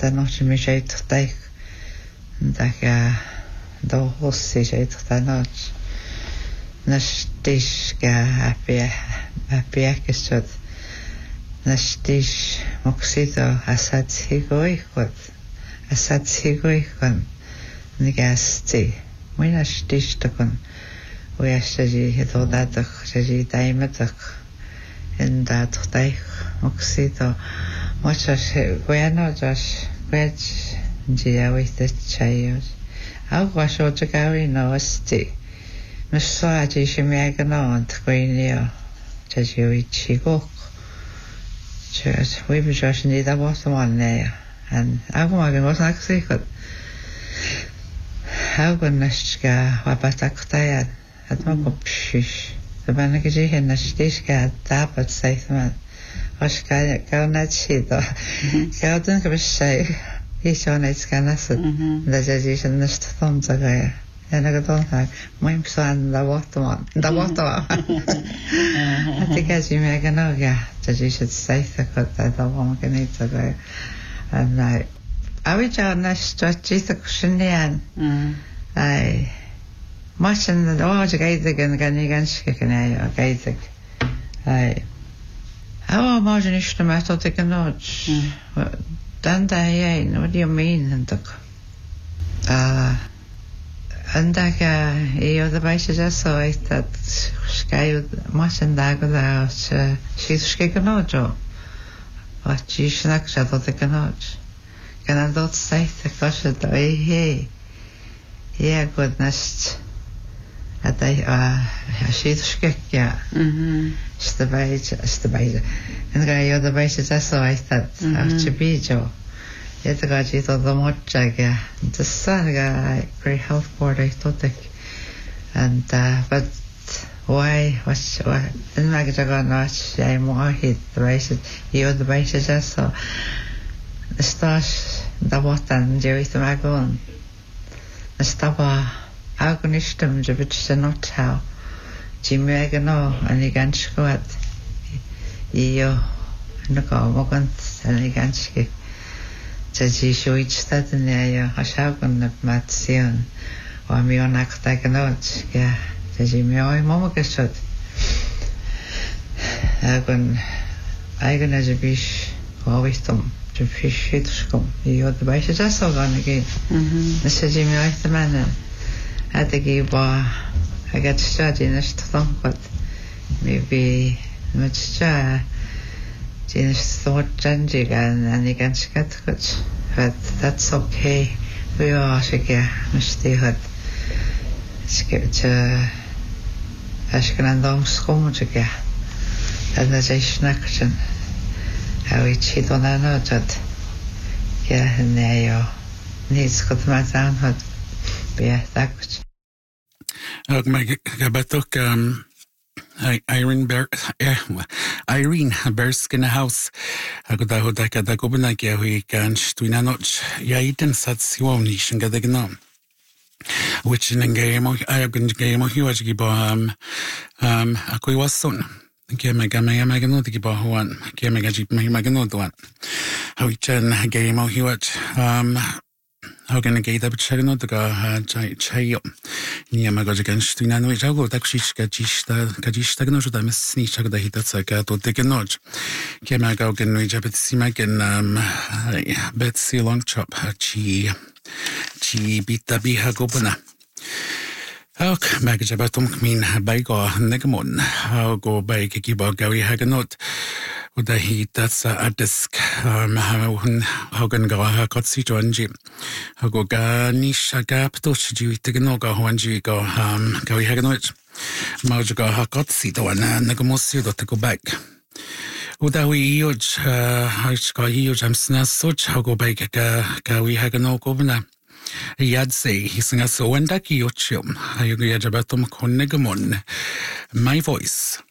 dan nog mi sé daich dag do hossi sé dan nas dis ga happy episode nas dis moxido asad higoi kon ni gasti mina dis takon we asaji hedodadach saji daimatak en dat daich moxido muchas bueno just which dia with the child algo so to go in nosti massage shimyaganant queenio taji chigo just we be just need that was one there and algo was like secret algo nashka wabatakta at ma kopshish the banagaji henashtiska dapat saithman Oskar Karnachido. Gauden kabishay. Ishon it's kanasad. The judge and the stom zagaya. And I don't have my son the waterman. The water. I think as you make an oga, judge should say the cut that the woman can eat the and I wish I stretch the cushion. I much in the orge gazig and ganigan chicken. I gazig. How imagine if the matter take a notch? Then what do you mean? And the basis I saw it that sky much and dag without she's shaken out. But she snacks out of the notch. Can I not say the cushion? Hey, yeah, goodness. At she's skekja. Stabeja. And I the basis I saw I thought Archibijo. Yet I got it on the mochaga. The saga great health board I thought and but why was in Magajaga notch I more hit the basis you the basis I saw the stars the water Jerry the Magon. The staba Agonistum Jabitch not how Jimmy Agano and he can squat Io and the Gomogant and he can skip. Jaji show each that in the Hashagon of Matsion or Mionak Taganot, yeah, Jaji Mio Momogasot. Agon as a bish or wisdom to fish it scum. You're the basis just all gone again. Mr. Jimmy like the man. At the give I got started in a storm, but maybe much James thought Janjig and you can scat but that's okay. We are again, Mr. Hood. Skip Ashkenandom Scum again. And there's a snaction. How we cheat on our note that. Yeah, and there you needs got my down hood. Yeah, that was. My gabatok Irene Berskin house. Agoda kada gobna ke hui kan stuina noch yaiten satsioni shingadegno. Which in game I have been game of huge gibo akoi wason. Gamma the gibo one. Gamma jeep magano one. How we chen game of huge how can I get up chagno to go chayo? Niamago against Tunan, which I go taxish kajistagno to the snitch of the hit that's like to take a notch. Came I go can reach up at Simak and Betsy long chop, chi bita biha gobana. Ok, baggage about mean Bago Negamon. How go by Kikibo Gary Haganot. Would I heat that's a disk? How can go a cotsi to Anji? How go Ganisha gap to Shiju Tiganoga Huanji go Gary Haganot. Maujaga Hakotsi to an Nagamosi to go back. Would I huge huge I'm snatch how go back Gary Hagano Governor? Yad say he sing us so and Daki Yochum. I agree about Tom Conegamon. My voice.